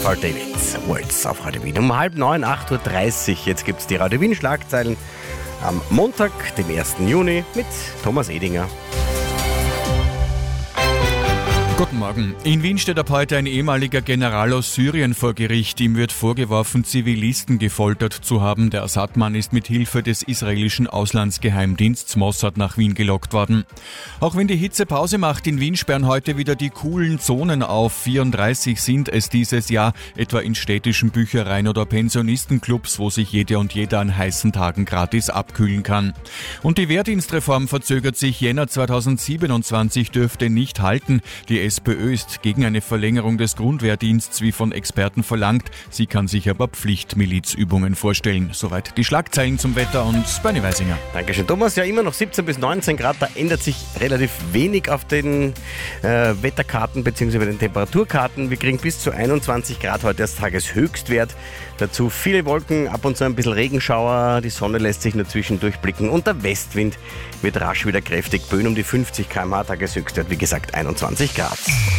Carl David, Words auf Radio Wien. Um 8:30, 8:30 Uhr. Jetzt gibt es die Radio Wien Schlagzeilen am Montag, dem 1. Juni, mit Thomas Edinger. Guten Morgen. In Wien steht ab heute ein ehemaliger General aus Syrien vor Gericht. Ihm wird vorgeworfen, Zivilisten gefoltert zu haben. Der Assad-Mann ist mit Hilfe des israelischen Auslandsgeheimdiensts Mossad nach Wien gelockt worden. Auch wenn die Hitze Pause macht, in Wien sperren heute wieder die coolen Zonen auf. 34 sind es dieses Jahr, etwa in städtischen Büchereien oder Pensionistenclubs, wo sich jede und jeder an heißen Tagen gratis abkühlen kann. Und die Wehrdienstreform verzögert sich. Jänner 2027 dürfte nicht halten. Die SPÖ ist gegen eine Verlängerung des Grundwehrdienstes, wie von Experten verlangt. Sie kann sich aber Pflichtmilizübungen vorstellen. Soweit die Schlagzeilen zum Wetter und Bernie Weisinger. Dankeschön, Thomas. Ja, immer noch 17 bis 19 Grad. Da ändert sich relativ wenig auf den Wetterkarten bzw. den Temperaturkarten. Wir kriegen bis zu 21 Grad heute als Tageshöchstwert. Dazu viele Wolken, ab und zu ein bisschen Regenschauer. Die Sonne lässt sich nur zwischendurch blicken und der Westwind wird rasch wieder kräftig. Böen um die 50 km/h, Tageshöchstwert, wie gesagt, 21 Grad.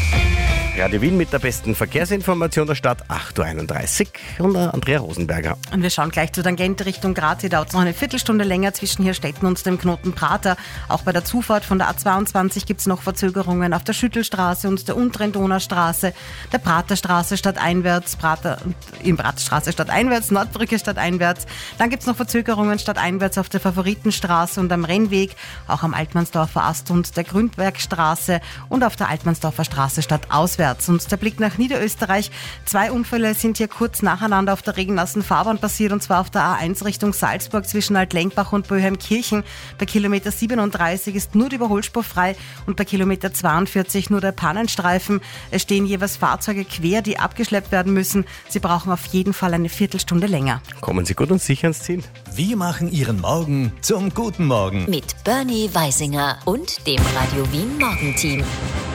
Radio Wien mit der besten Verkehrsinformation der Stadt, 8:31 Uhr, und Andrea Rosenberger. Und wir schauen gleich zur Tangente Richtung Graz. Hier dauert es noch eine Viertelstunde länger zwischen Hirstetten und dem Knoten Prater. Auch bei der Zufahrt von der A22 gibt es noch Verzögerungen auf der Schüttelstraße und der unteren Donaustraße, der Praterstraße stadteinwärts, Praterstraße stadteinwärts, Nordbrücke stadteinwärts. Dann gibt es noch Verzögerungen stadteinwärts auf der Favoritenstraße und am Rennweg, auch am Altmannsdorfer Ast und der Grünbergstraße und auf der Altmannsdorfer Straße stadtauswärts. Und der Blick nach Niederösterreich. 2 Unfälle sind hier kurz nacheinander auf der regennassen Fahrbahn passiert, und zwar auf der A1 Richtung Salzburg zwischen Altlenkbach und Böheimkirchen. Bei Kilometer 37 ist nur die Überholspur frei und bei Kilometer 42 nur der Pannenstreifen. Es stehen jeweils Fahrzeuge quer, die abgeschleppt werden müssen. Sie brauchen auf jeden Fall eine Viertelstunde länger. Kommen Sie gut und sicher ans Ziel. Wir machen Ihren Morgen zum guten Morgen. Mit Bernie Weisinger und dem Radio Wien Morgenteam.